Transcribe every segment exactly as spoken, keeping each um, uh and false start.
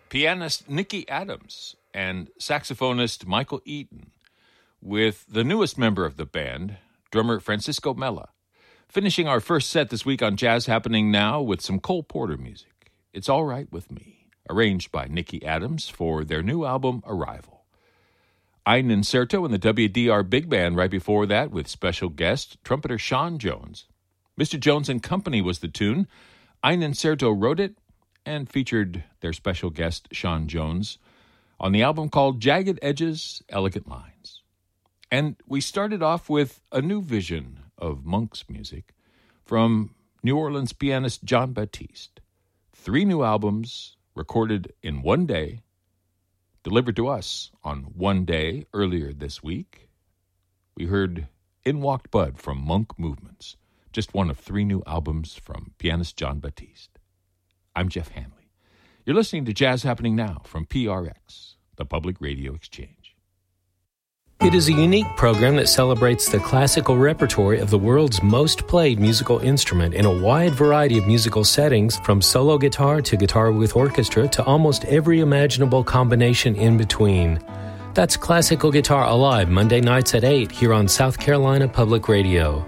pianist Nicky Adams and saxophonist Michael Eaton, with the newest member of the band, drummer Francisco Mella, finishing our first set this week on Jazz Happening Now with some Cole Porter music. It's All Right With Me, arranged by Nicky Adams for their new album, Arrival. Ein Inserto and the W D R Big Band right before that with special guest trumpeter Sean Jones. Mister Jones and Company was the tune. Ein Inserto wrote it and featured their special guest Sean Jones on the album called Jagged Edges, Elegant Lines. And we started off with a new vision of Monk's music from New Orleans pianist Jon Batiste. Three new albums recorded in one day, delivered to us on one day earlier this week. We heard In Walked Bud from Monk Movements, just one of three new albums from pianist Jon Batiste. I'm Jeff Hanley. You're listening to Jazz Happening Now from P R X, the Public Radio Exchange. It is a unique program that celebrates the classical repertoire of the world's most played musical instrument in a wide variety of musical settings, from solo guitar to guitar with orchestra to almost every imaginable combination in between. That's Classical Guitar Alive, Monday nights at eight here on South Carolina Public Radio.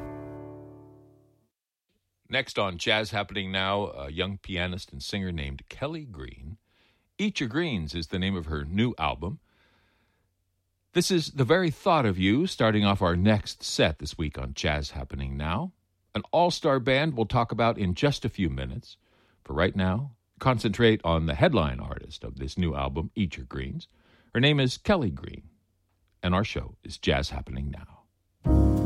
Next on Jazz Happening Now, a young pianist and singer named Kelly Green. Eat Your Greens is the name of her new album. This is The Very Thought of You, starting off our next set this week on Jazz Happening Now. An all-star band we'll talk about in just a few minutes. For right now, concentrate on the headline artist of this new album, Eat Your Greens. Her name is Kelly Green, and our show is Jazz Happening Now.